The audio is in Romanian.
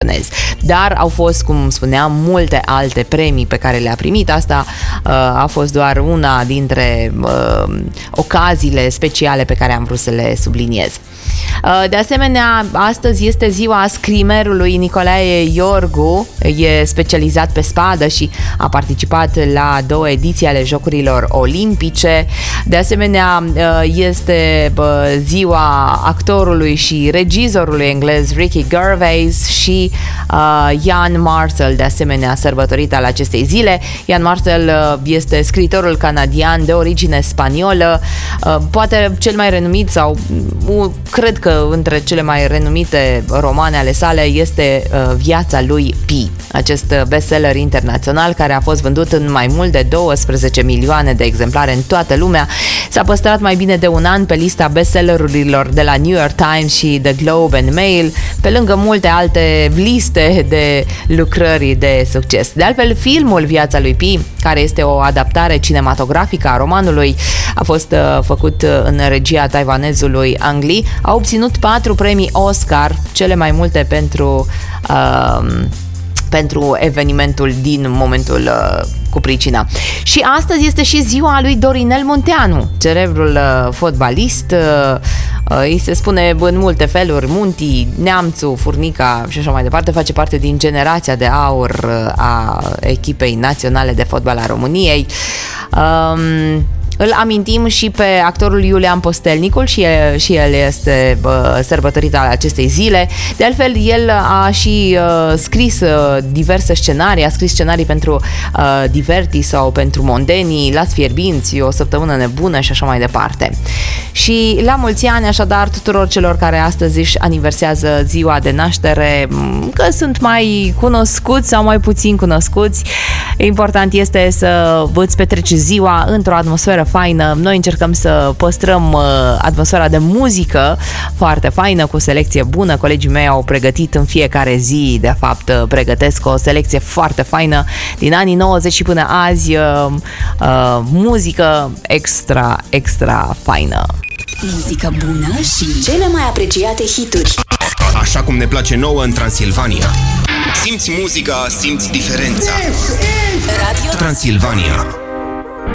taiwanez. Dar au fost, cum spuneam, multe alte premii pe care le-a primit. Asta a fost doar una dintre ocaziile speciale pe care am vrut să le subliniez. De asemenea, astăzi este ziua scrimerului Nicolae Iorgu, e specializat pe spadă și a participat la 2 ediții ale Jocurilor Olimpice. De asemenea, este ziua actorului și regizorului englez Ricky Gervais și Ian Martel, de asemenea sărbătorit al acestei zile. Ian Martel este scriitorul canadian de origine spaniolă, poate cel mai renumit sau cred că între cele mai renumite romane ale sale este Viața lui Pi, acest bestseller internațional care a fost vândut în mai mult de 12 milioane de exemplare în toată lumea. S-a păstrat mai bine de un an pe lista bestsellerurilor de la New York Times și The Globe and Mail, pe lângă multe alte liste de lucrări de succes. De altfel, filmul Viața lui Pi, care este o adaptare cinematografică a romanului, a fost făcut în regia taiwanezului Ang Lee, a obținut 4 premii Oscar, cele mai multe pentru evenimentul din momentul cu pricina. Și astăzi este și ziua lui Dorinel Munteanu, celebrul fotbalist. Îi se spune în multe feluri Munti, Neamțu, Furnica și așa mai departe. Face parte din generația de aur a echipei naționale de fotbal a României. Îl amintim și pe actorul Iulian Postelnicul și el este sărbătorit al acestei zile. De altfel, el a și scris diverse scenarii, a scris scenarii pentru Diverti sau pentru Mondenii, Las Fierbinți, O săptămână nebună și așa mai departe. Și la mulți ani, așadar, tuturor celor care astăzi își aniversează ziua de naștere, că sunt mai cunoscuți sau mai puțin cunoscuți, important este să îți petreci ziua într-o atmosferă faină. Noi încercăm să păstrăm atmosfera de muzică foarte faină, cu selecție bună. Colegii mei au pregătit în fiecare zi, de fapt, pregătesc o selecție foarte faină din anii 90 și până azi, muzică extra faină. Muzică bună și cele mai apreciate hituri. Așa cum ne place nouă în Transilvania. Simți muzica, simți diferența. Radio Transilvania.